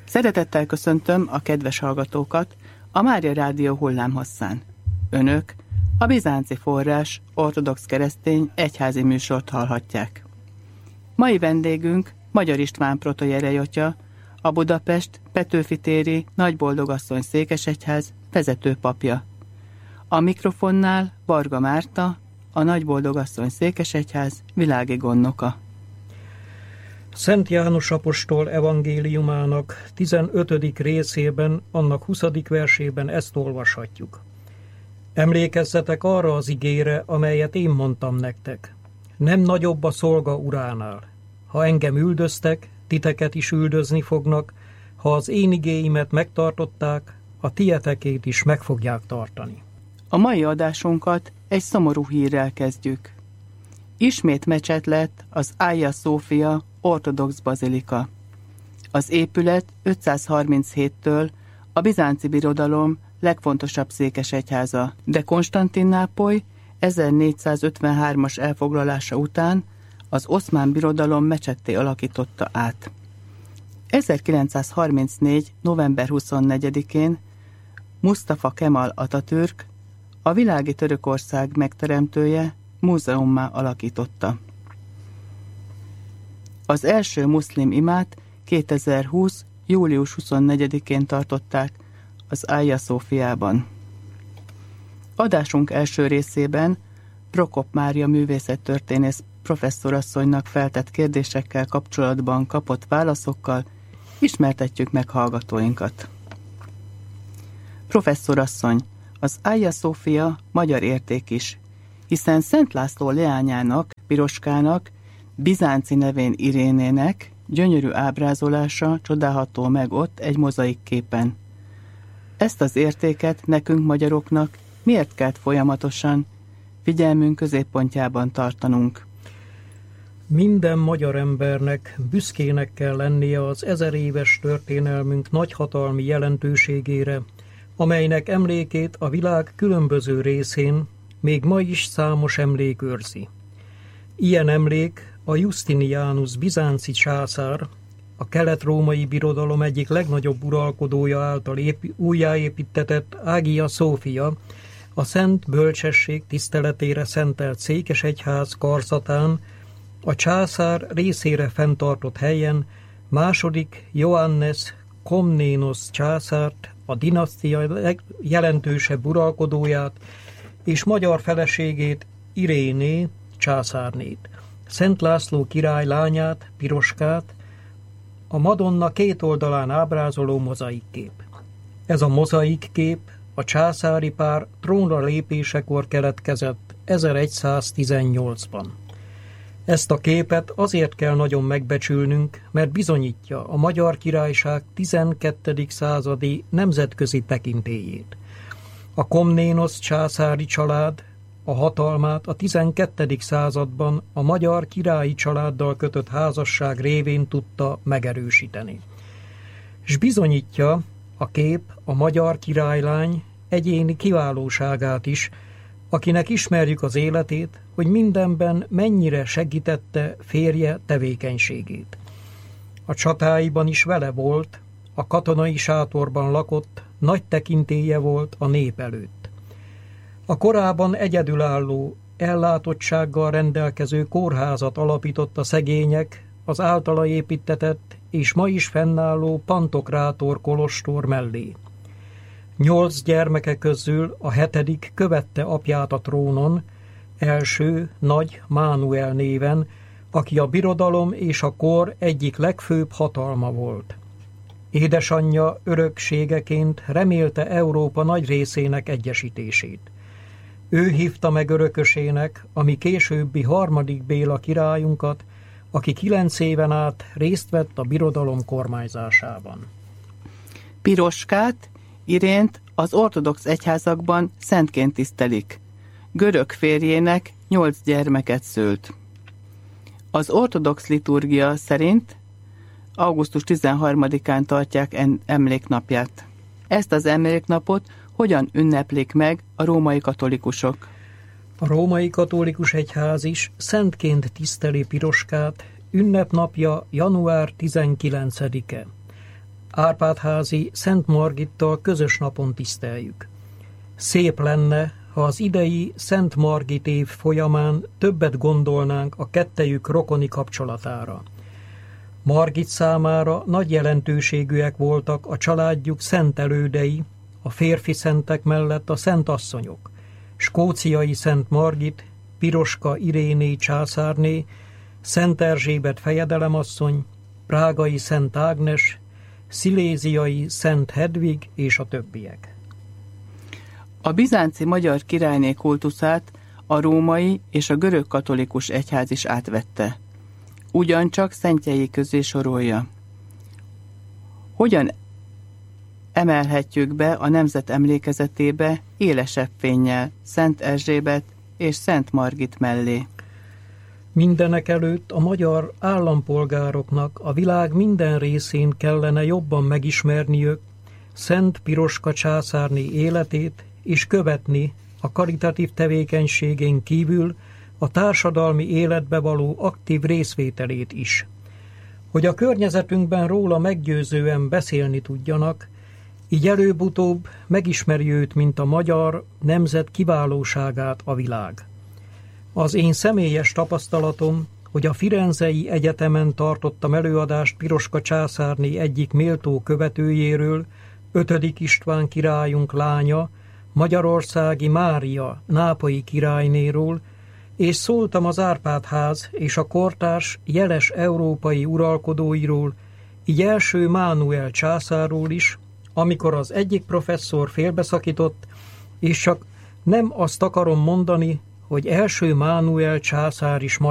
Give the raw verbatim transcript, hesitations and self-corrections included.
Szeretettel köszöntöm a kedves hallgatókat a Mária Rádió hullámhosszán. Önök a Bizánci Forrás ortodox keresztény egyházi műsort hallhatják. Mai vendégünk Magyar István protojerej atya, a Budapest Petőfi téri Nagyboldogasszony székesegyház vezető papja. A mikrofonnál Varga Márta, a Nagyboldogasszony székesegyház világi gondnoka. Szent János apostol evangéliumának tizenötödik részében, annak huszadik versében ezt olvashatjuk. Emlékezzetek arra az igére, amelyet én mondtam nektek. Nem nagyobb a szolga uránál. Ha engem üldöztek, titeket is üldözni fognak, ha az én igéimet megtartották, a tietekét is meg fogják tartani. A mai adásunkat egy szomorú hírrel kezdjük. Ismét mecset lett az Hagia Sophia ortodox bazilika. Az épület ötszázharminchéttől a bizánci birodalom legfontosabb székesegyháza, de Konstantinápoly ezernégyszázötvenhármas elfoglalása után az oszmán birodalom mecsetté alakította át. ezerkilencszázharmincnégy. november huszonnegyedikén Mustafa Kemal Atatürk, a világi Törökország megteremtője, múzeummá alakította. Az első muszlim imát kétezer-húsz. július huszonnegyedikén tartották az Hagia Sophiában. Adásunk első részében Prokop Mária művészettörténész professzorasszonynak feltett kérdésekkel kapcsolatban kapott válaszokkal ismertetjük meg hallgatóinkat. Professzorasszony, az Hagia Sophia magyar érték is, hiszen Szent László leányának, Piroskának, bizánci nevén Irénének gyönyörű ábrázolása csodálható meg ott egy mozaik képen. Ezt az értéket nekünk magyaroknak miért kellett folyamatosan figyelmünk középpontjában tartanunk? Minden magyar embernek büszkének kell lennie az ezer éves történelmünk nagyhatalmi jelentőségére, amelynek emlékét a világ különböző részén még ma is számos emlék őrzi. Ilyen emlék a Justinianus bizánci császár, a kelet-római birodalom egyik legnagyobb uralkodója által épi, újjáépítetett Hagia Sophia, a Szent Bölcsesség tiszteletére szentelt székesegyház karzatán, a császár részére fenntartott helyen második Ioannes Komnénosz császárt, a dinasztia jelentősebb uralkodóját és magyar feleségét, Iréné császárnét, Szent László király lányát, Piroskát, a Madonna két oldalán ábrázoló mozaikkép. Ez a mozaikkép a császári pár trónra lépésekor keletkezett ezeregyszáztizennyolcban. Ezt a képet azért kell nagyon megbecsülnünk, mert bizonyítja a Magyar Királyság tizenkettedik századi nemzetközi tekintélyét. A Komnénosz császári család a hatalmát a tizenkettedik században a magyar királyi családdal kötött házasság révén tudta megerősíteni. S bizonyítja a kép a magyar királylány egyéni kiválóságát is, akinek ismerjük az életét, hogy mindenben mennyire segítette férje tevékenységét. A csatáiban is vele volt, a katonai sátorban lakott, nagy tekintélye volt a nép előtt. A korában egyedülálló, ellátottsággal rendelkező kórházat alapított a szegények az általa építtetett és ma is fennálló Pantokrátor kolostor mellé. Nyolc gyermeke közül a hetedik követte apját a trónon, első Nagy Mánuel néven, aki a birodalom és a kor egyik legfőbb hatalma volt. Édesanyja örökségeként remélte Európa nagy részének egyesítését. Ő hívta meg örökösének, ami későbbi harmadik Béla királyunkat, aki kilenc éven át részt vett a birodalom kormányzásában. Piroskát, Irént az ortodox egyházakban szentként tisztelik. Görög férjének nyolc gyermeket szült. Az ortodox liturgia szerint augusztus tizenharmadikán tartják emléknapját. Ezt az emléknapot hogyan ünneplik meg a római katolikusok? A római katolikus egyház is szentként tiszteli Piroskát, ünnepnapja január tizenkilencedike. Árpád-házi Szent Margittal közös napon tiszteljük. Szép lenne, ha az idei Szent Margit év folyamán többet gondolnánk a kettejük rokoni kapcsolatára. Margit számára nagy jelentőségűek voltak a családjuk szent elődei, a férfi szentek mellett a szent asszonyok, skóciai Szent Margit, Piroska Iréné császárné, Szent Erzsébet fejedelemasszony, prágai Szent Ágnes, sziléziai Szent Hedvig és a többiek. A bizánci magyar királyné kultuszát a római és a görög katolikus egyház is átvette. Ugyancsak szentjei közé sorolja. Hogyan emelhetjük be a nemzet emlékezetébe élesebb fénnyel Szent Erzsébet és Szent Margit mellé? Mindenek előtt a magyar állampolgároknak a világ minden részén kellene jobban megismerniük Szent Piroska császárné életét, és követni a karitatív tevékenységén kívül a társadalmi életbe való aktív részvételét is. Hogy a környezetünkben róla meggyőzően beszélni tudjanak, így előbb-utóbb megismeri őt, mint a magyar nemzet kiválóságát a világ. Az én személyes tapasztalatom, hogy a Firenzei Egyetemen tartottam előadást Piroska császárné egyik méltó követőjéről, ötödik István királyunk lánya, magyarországi Mária, nápolyi királynéról, és szóltam az Árpád-ház és a kortárs jeles európai uralkodóiról, így első Mánuel császárról is, amikor az egyik professzor félbeszakított, és csak nem azt akarom mondani, hogy első Mánuel császár is